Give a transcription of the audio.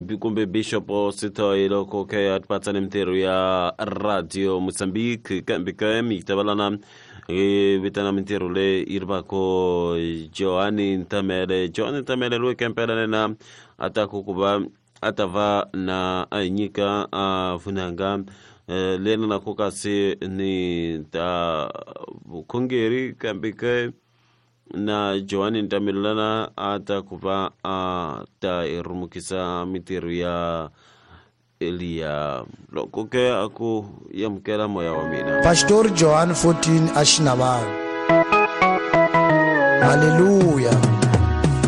kumbe Bishop Sitoi loko ke atpatsane mteru ya Radio Mozambique kambika mitabalana vitana mteru le irbako Joani Ntamele lwe kempela na atakukuba atava na anyika funanga lena na kokasi ni ta kongeri kambika na Joani Ntamilana atakuva ta irumukisa mitiru ya Elia lokoke aku yamkela moya wa mina Pastor Joan 14 Ashinaba. Hallelujah.